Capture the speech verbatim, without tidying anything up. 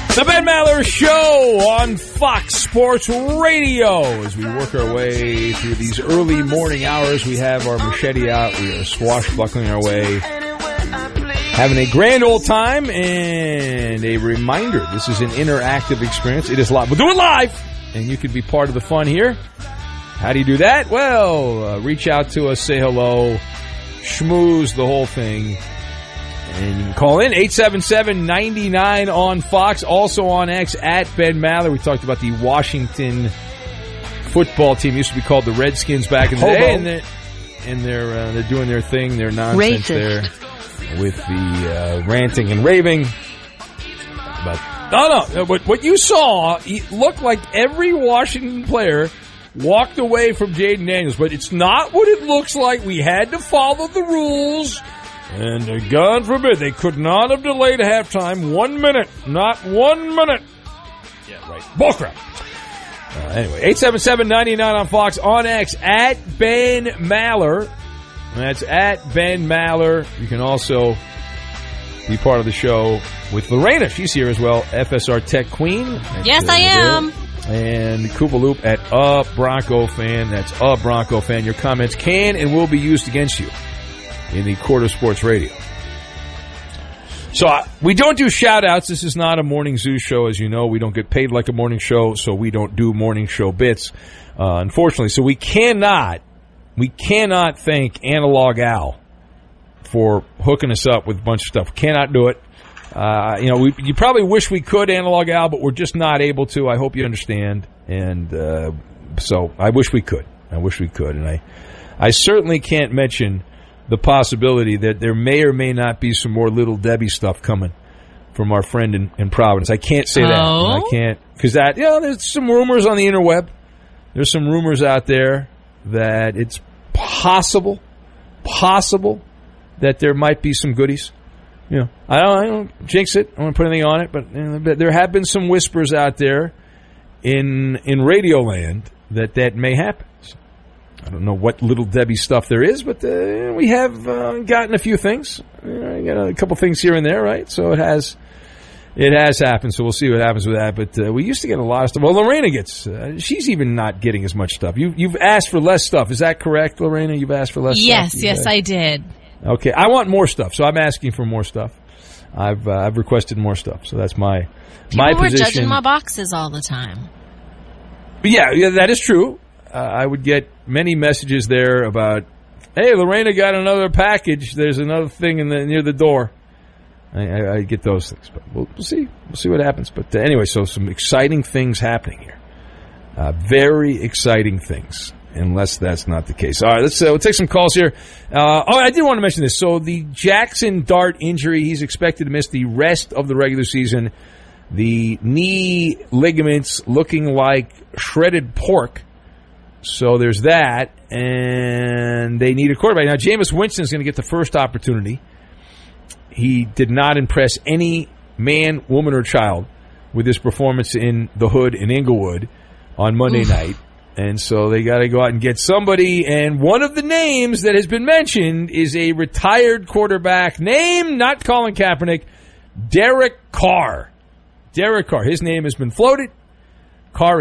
The Ben Maller Show on Fox Sports Radio. As we work our way through these early morning hours, we have our machete out. We are swashbuckling our way, having a grand old time, and a reminder, this is an interactive experience. It is live. We'll do it live, and you can be part of the fun here. How do you do that? Well, uh, reach out to us, say hello, schmooze the whole thing. And you can call in eight seven seven, nine nine on Fox, also on X at Ben Maller. We talked about the Washington football team. It used to be called the Redskins back in the Hobo. day, and they're, and they're, uh, they're doing their thing, their nonsense Racist. there with the uh, ranting and raving. But no, no, what, what you saw, it looked like every Washington player walked away from Jaden Daniels, but it's not what it looks like. We had to follow the rules. And uh, God forbid, they could not have delayed halftime one minute. Not one minute. Yeah, right. Bullcrap. Uh, anyway, eight seven seven, nine nine on Fox, on X, at Ben Maller. That's at Ben Maller. You can also be part of the show with Lorena. She's here as well, F S R Tech Queen. That's, yes, uh, I am. there. And Koopa Loop at A Bronco Fan. That's A Bronco Fan. Your comments can and will be used against you in the Court of Sports Radio. So uh, we don't do shout-outs. This is not a morning zoo show, as you know. We don't get paid like a morning show, so we don't do morning show bits, uh, unfortunately. So we cannot, we cannot thank Analog Al for hooking us up with a bunch of stuff. Cannot do it. Uh, you know, we, you probably wish we could, Analog Al, but we're just not able to. I hope you understand. And uh, so I wish we could. I wish we could. And I, I certainly can't mention the possibility that there may or may not be some more Little Debbie stuff coming from our friend in, in Providence. I can't say that. Oh? I can't, because that, you know, there's some rumors on the interweb. There's some rumors out there that it's possible, possible that there might be some goodies. You know, I don't, I don't jinx it. I don't want to put anything on it, but, you know, but there have been some whispers out there in in Radioland that that may happen. So, I don't know what Little Debbie stuff there is, but uh, we have uh, gotten a few things. Uh, got a couple things here and there, right? So it has it has happened. So we'll see what happens with that. But uh, we used to get a lot of stuff. Well, Lorena gets. Uh, she's even not getting as much stuff. You you've asked for less stuff. Is that correct, Lorena? You've asked for less. Yes, stuff? yes, You've I did. Okay, I want more stuff, so I'm asking for more stuff. I've uh, I've requested more stuff, so that's my People my were position. judging my boxes all the time. But yeah, yeah, that is true. Uh, I would get many messages there about, hey, Lorena got another package. There's another thing in the near the door. I, I, I get those things, but we'll, we'll see. We'll see what happens. But uh, anyway, so some exciting things happening here. Uh, very exciting things, unless that's not the case. All right, let's uh, we'll take some calls here. Uh, oh, I did want to mention this. So the Jackson Dart injury, he's expected to miss the rest of the regular season. The knee ligaments looking like shredded pork. So there's that, and they need a quarterback. Now, Jameis Winston is going to get the first opportunity. He did not impress any man, woman, or child with his performance in the hood in Inglewood on Monday Oof. night. And so they got to go out and get somebody. And one of the names that has been mentioned is a retired quarterback name, not Colin Kaepernick, Derek Carr. Derek Carr. His name has been floated. Carr